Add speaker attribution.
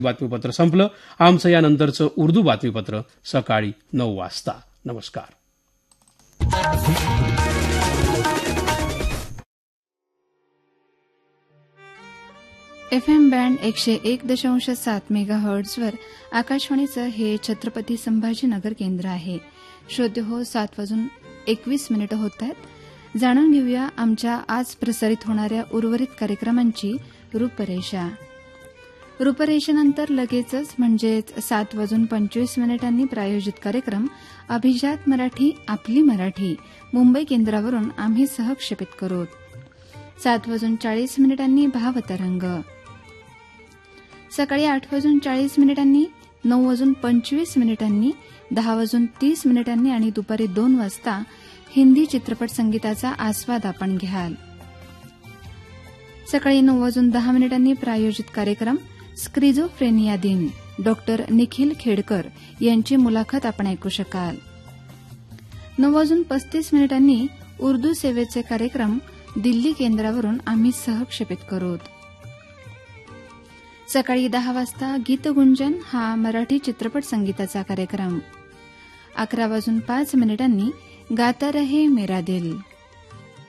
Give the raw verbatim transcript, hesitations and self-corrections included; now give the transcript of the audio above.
Speaker 1: बातमीपत्र संपलं. आमचं यानंतरचं उर्दू बातमीपत्र सकाळी नऊ वाजता. नमस्कार.
Speaker 2: एफ एम बँड एकशे एक दशांश सात मेगा हर्ट्झवर आकाशवाणीचं हे छत्रपती संभाजीनगर केंद्र आहे. श्रोते हो, सात वाजून एकवीस मिनिटं होत आहेत. जाणून घेऊया आमच्या आज प्रसारित होणाऱ्या उर्वरित कार्यक्रमांची रूपरेषा. रूपरेषेनंतर लगेचच म्हणजेच सात वाजून पंचवीस मिनिटांनी प्रायोजित कार्यक्रम अभिजात मराठी आपली मराठी मुंबई केंद्रावरून आम्ही सहक्षेपित करू. सात वाजून चाळीस मिनिटांनी भावतरंग. सकाळी आठ वाजून चाळीस मिनिटांनी, नऊ वाजून पंचवीस मिनिटांनी, दहा वाजून तीस मिनिटांनी आणि दुपारी दोन वाजता हिंदी चित्रपट संगीताचा आस्वाद आपण घ्याल. सकाळी नऊ वाजून दहा मिनिटांनी प्रायोजित कार्यक्रम स्क्रिझोफ्रेनिया दिन डॉक्टर निखिल खेडकर यांची मुलाखत आपण ऐकू शकाल. नऊ वाजून पस्तीस मिनिटांनी उर्दू सेवेचे कार्यक्रम दिल्ली केंद्रावरून आम्ही सहक्षेपित करू. सकाळी दहा वाजता गीतगुंजन हा मराठी चित्रपट संगीताचा कार्यक्रम. अकरा वाजून पाच मिनिटांनी गाता रहे मेरा दिल.